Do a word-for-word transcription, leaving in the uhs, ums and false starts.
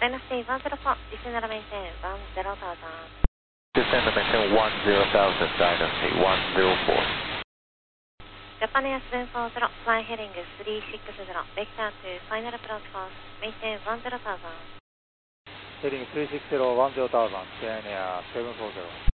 Dynasty one zero four, descend and maintain one zero thousand. Descend and maintain one zero thousand, Dynasty one zero four. Japan Air seven four zero, fly heading three six zero, vector to final approach course, maintain one zero thousand. Heading three six zero, one zero thousand, Japan Air seven four zero.